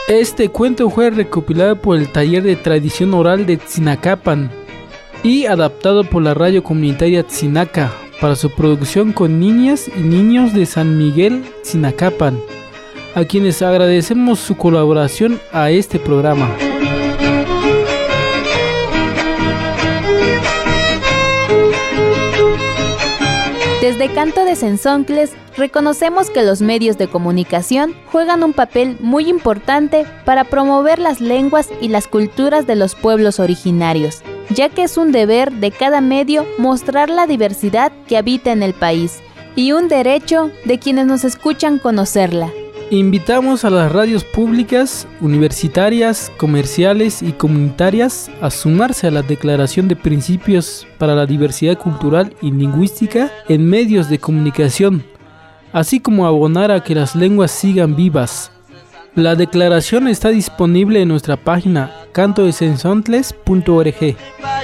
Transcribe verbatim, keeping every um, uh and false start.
Este cuento fue recopilado por el Taller de Tradición Oral de Tzinacapan y adaptado por la radio comunitaria Tzinaca para su producción con niñas y niños de San Miguel, Tzinacapan, a quienes agradecemos su colaboración a este programa. Desde Canto de Sensoncles, reconocemos que los medios de comunicación juegan un papel muy importante para promover las lenguas y las culturas de los pueblos originarios, ya que es un deber de cada medio mostrar la diversidad que habita en el país y un derecho de quienes nos escuchan conocerla. Invitamos a las radios públicas, universitarias, comerciales y comunitarias a sumarse a la Declaración de Principios para la Diversidad Cultural y Lingüística en medios de comunicación, así como abonar a que las lenguas sigan vivas. La declaración está disponible en nuestra página canto de sensoncles punto org.